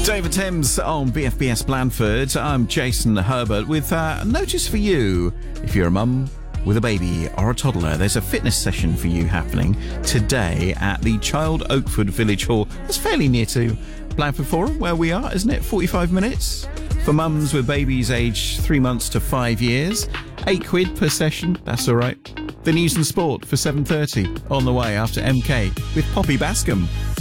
David Thames on BFBS Blandford. I'm Jason Herbert with a notice for you. If you're a mum with a baby or a toddler, there's a fitness session for you happening today at the Child Oakford Village Hall. That's fairly near to Blandford Forum, where we are, isn't it? 45 minutes for mums with babies aged 3 months to 5 years. £8 per session, that's all right. The news and sport for 7:30 on the way after MK with Poppy Bascom.